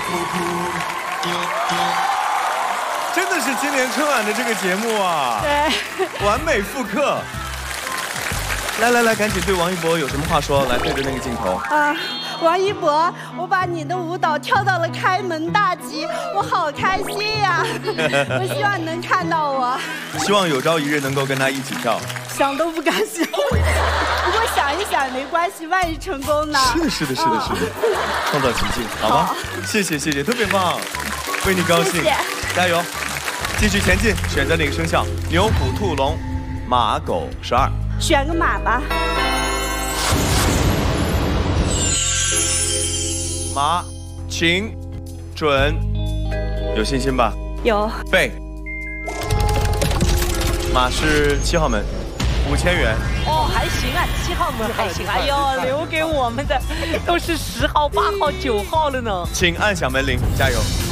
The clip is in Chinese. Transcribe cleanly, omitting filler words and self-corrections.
真的是今年春晚的这个节目啊， 对， 完美复刻。来，赶紧对王一博有什么话说？来，对着那个镜头。 王一博，我把你的舞蹈跳到了开门大吉，我好开心呀！我希望你能看到我。 希望有朝一日能够跟他一起跳。 想都不敢想，不过想一想没关系，万一成功呢？ 是的，创造奇迹，好吗？谢谢，特别棒，为你高兴， 谢谢， 加油，继续前进。选择哪个生肖？牛、虎、兔、龙、马、狗，12。 选个马吧。 马，请准，有信心吧？ 有。 备。马是7号门，5000元。 哦，还行啊，7号门还行。哎呦，留给我们的都是10号、8号、9号了呢。 请按响门铃，加油。